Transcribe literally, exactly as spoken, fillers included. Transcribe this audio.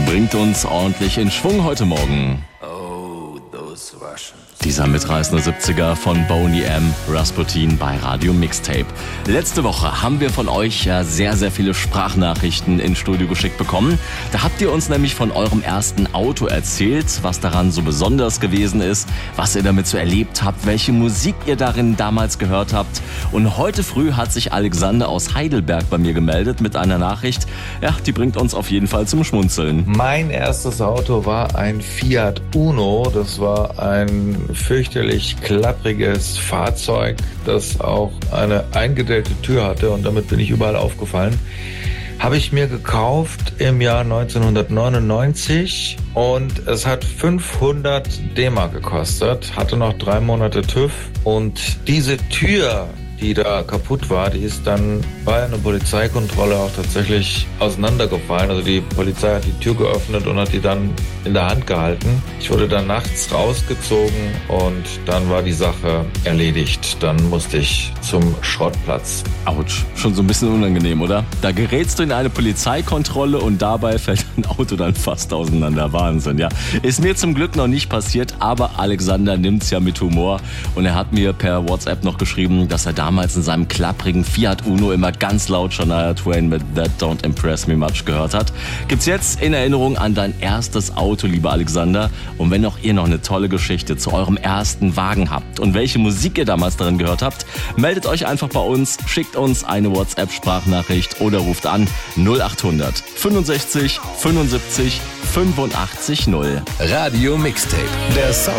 bringt uns ordentlich in Schwung heute Morgen. Oh, those Russians. Dieser mitreißende siebziger von Boney M. Rasputin bei Radio Mixtape. Letzte Woche haben wir von euch ja sehr, sehr viele Sprachnachrichten ins Studio geschickt bekommen. Da habt ihr uns nämlich von eurem ersten Auto erzählt, was daran so besonders gewesen ist, was ihr damit so erlebt habt, welche Musik ihr darin damals gehört habt. Und heute früh hat sich Alexander aus Heidelberg bei mir gemeldet mit einer Nachricht. Ja, die bringt uns auf jeden Fall zum Schmunzeln. Mein erstes Auto war ein Fiat Uno. Das war ein fürchterlich klappriges Fahrzeug, das auch eine eingedellte Tür hatte, und damit bin ich überall aufgefallen. Habe ich mir gekauft im Jahr neunzehnhundertneunundneunzig und es hat fünfhundert D-Mark gekostet, hatte noch drei Monate TÜV, und diese Tür, die da kaputt war, die ist dann bei einer Polizeikontrolle auch tatsächlich auseinandergefallen. Also die Polizei hat die Tür geöffnet und hat die dann in der Hand gehalten. Ich wurde dann nachts rausgezogen und dann war die Sache erledigt. Dann musste ich zum Schrottplatz. Autsch, schon so ein bisschen unangenehm, oder? Da gerätst du in eine Polizeikontrolle und dabei fällt dein Auto dann fast auseinander. Wahnsinn, ja. Ist mir zum Glück noch nicht passiert, aber Alexander nimmt's ja mit Humor, und er hat mir per WhatsApp noch geschrieben, dass er damals in seinem klapprigen Fiat Uno immer ganz laut Shania Twain mit That Don't Impress Me Much gehört hat. Gibt's jetzt in Erinnerung an dein erstes Auto, lieber Alexander. Und wenn auch ihr noch eine tolle Geschichte zu eurem ersten Wagen habt und welche Musik ihr damals darin gehört habt, meldet euch einfach bei uns, schickt uns eine WhatsApp-Sprachnachricht oder ruft an null acht hundert fünfundsechzig fünfundsiebzig fünfundachtzig null. Radio Mixtape, der Sound